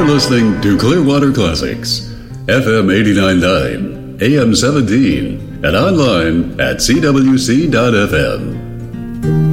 You're listening to Clearwater Classics, FM 89.9, AM 17, and online at cwc.fm.